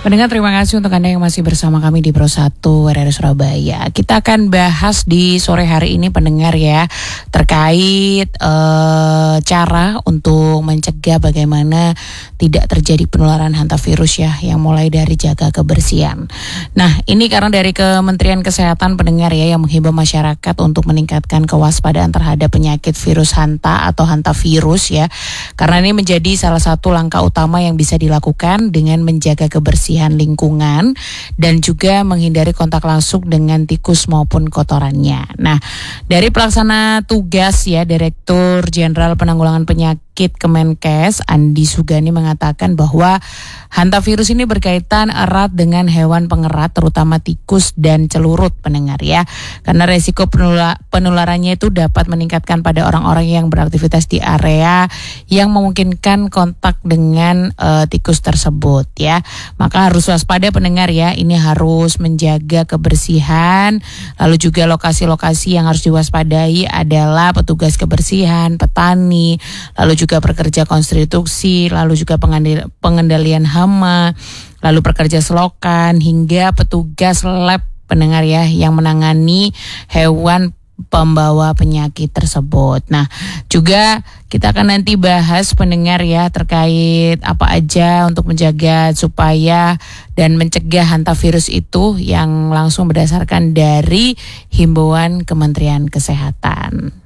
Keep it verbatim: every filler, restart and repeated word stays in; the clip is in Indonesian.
Pendengar, terima kasih untuk Anda yang masih bersama kami di Pro satu R R Surabaya. Kita akan bahas di sore hari ini, pendengar ya, terkait uh, cara untuk mencegah bagaimana tidak terjadi penularan hantavirus ya, yang mulai dari jaga kebersihan. Nah, ini karena dari Kementerian Kesehatan, pendengar ya, yang menghimbau masyarakat untuk meningkatkan kewaspadaan terhadap penyakit virus hanta atau hantavirus ya, karena ini menjadi salah satu langkah utama yang bisa dilakukan dengan menjaga kebersihan lingkungan dan juga menghindari kontak langsung dengan tikus maupun kotorannya. Nah, dari pelaksana tugas ya, Direktur Jenderal Penanggulangan Penyakit Kemenkes Andi Sugani mengatakan bahwa hantavirus ini berkaitan erat dengan hewan pengerat, terutama tikus dan celurut, pendengar ya. Karena resiko penula- penularannya itu dapat meningkatkan pada orang-orang yang beraktivitas di area yang memungkinkan kontak dengan uh, tikus tersebut ya. Maka harus waspada, pendengar ya, ini harus menjaga kebersihan. Lalu juga lokasi-lokasi yang harus diwaspadai adalah petugas kebersihan, petani, lalu juga pekerja konstruksi, lalu juga pengendalian hama, lalu pekerja selokan, hingga petugas lab, pendengar ya, yang menangani hewan pembawa penyakit tersebut. Nah, juga kita akan nanti bahas, pendengar ya, terkait apa aja untuk menjaga supaya dan mencegah hantavirus itu yang langsung berdasarkan dari himbauan Kementerian Kesehatan.